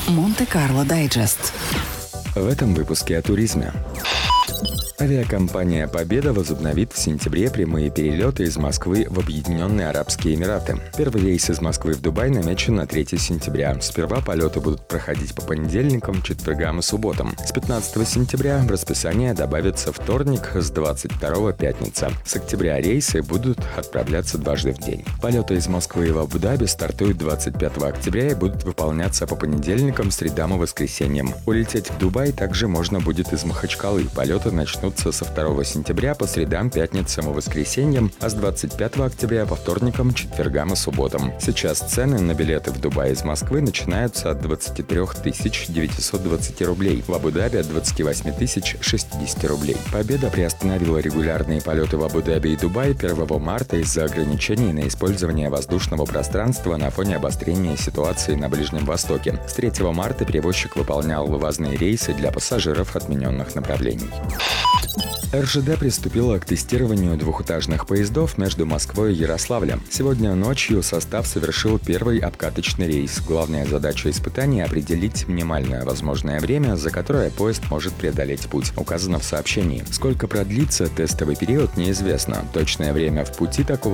Монте-Карло Дайджест. В этом выпуске о туризме. Авиакомпания «Победа» возобновит в сентябре прямые перелеты из Москвы в Объединенные Арабские Эмираты. Первый рейс из Москвы в Дубай намечен на 3 сентября. Сперва полеты будут проходить по понедельникам, четвергам и субботам. С 15 сентября в расписание добавится вторник, с 22 пятница. С октября рейсы будут отправляться дважды в день. Полеты из Москвы в Абу-Даби стартуют 25 октября и будут выполняться по понедельникам, средам и воскресеньям. Улететь в Дубай также можно будет из Махачкалы. Полеты начнутся со 2 сентября по средам, пятницам и воскресеньям, а с 25 октября по вторникам, четвергам и субботам. Сейчас цены на билеты в Дубай из Москвы начинаются от 23 920 рублей, в Абу-Даби от 28 060 рублей. «Победа» приостановила регулярные полеты в Абу-Даби и Дубай 1 марта из-за ограничений на использование воздушного пространства на фоне обострения ситуации на Ближнем Востоке. С 3 марта перевозчик выполнял вывозные рейсы для пассажиров отмененных направлений. РЖД приступила к тестированию двухэтажных поездов между Москвой и Ярославлем. Сегодня ночью состав совершил первый обкаточный рейс. Главная задача испытания – определить минимальное возможное время, за которое поезд может преодолеть путь. Указано в сообщении. Сколько продлится тестовый период, неизвестно. Точное время в пути такого